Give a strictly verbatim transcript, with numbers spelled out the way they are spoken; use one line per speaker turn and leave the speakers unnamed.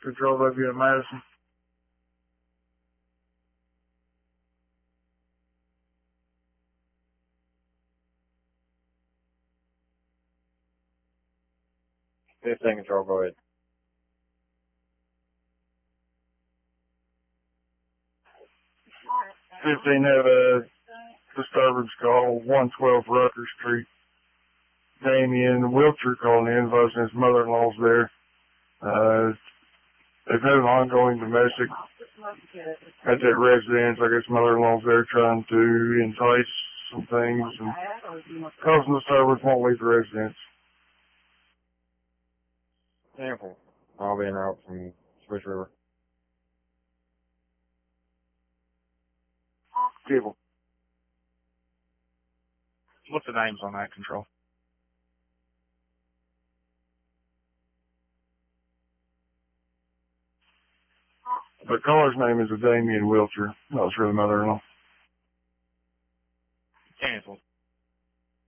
Control Love Unit Madison.
fifteen Control, go ahead.
fifteen had a disturbance call, one twelve Rucker Street. Damien Wiltshire calling in, advising his mother-in-law's there. Uh, they've had an ongoing domestic at that residence. I guess mother-in-law's there trying to entice some things and causing disturbance, won't leave the residence.
Sample. I'll be en route from Switch River.
People.
What's the names on that, Control?
The caller's name is Damien Wiltshire. That was for the mother-in-law.
Cancel.